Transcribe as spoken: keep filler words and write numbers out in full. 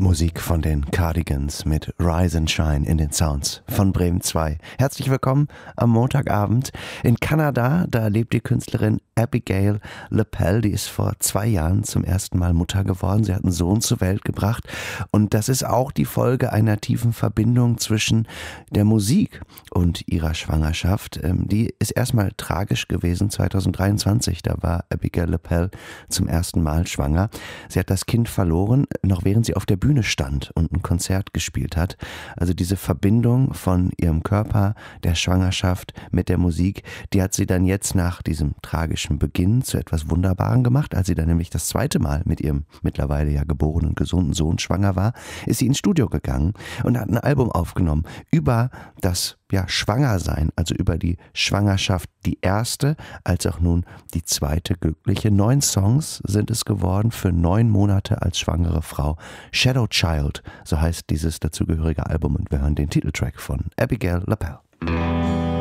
Musik von den Cardigans mit Rise and Shine in den Sounds von Bremen zwei. Herzlich willkommen am Montagabend in Kanada. Da lebt die Künstlerin Abigail Lepel. Die ist vor zwei Jahren zum ersten Mal Mutter geworden. Sie hat einen Sohn zur Welt gebracht. Und das ist auch die Folge einer tiefen Verbindung zwischen der Musik und ihrer Schwangerschaft. Die ist erstmal tragisch gewesen zweitausenddreiundzwanzig. Da war Abigail Lepel zum ersten Mal schwanger. Sie hat das Kind verloren, noch während sie auf der Bühne stand und ein Konzert gespielt hat. Also diese Verbindung von ihrem Körper, der Schwangerschaft mit der Musik, die hat sie dann jetzt nach diesem tragischen Beginn zu etwas Wunderbaren gemacht. Als sie dann nämlich das zweite Mal mit ihrem mittlerweile ja geborenen und gesunden Sohn schwanger war, ist sie ins Studio gegangen und hat ein Album aufgenommen über das ja, Schwangersein, also über die Schwangerschaft, die erste, als auch nun die zweite glückliche. Neun Songs sind es geworden für neun Monate als schwangere Frau. Shadow Child, so heißt dieses dazugehörige Album, und wir hören den Titeltrack von Abigail Lepel.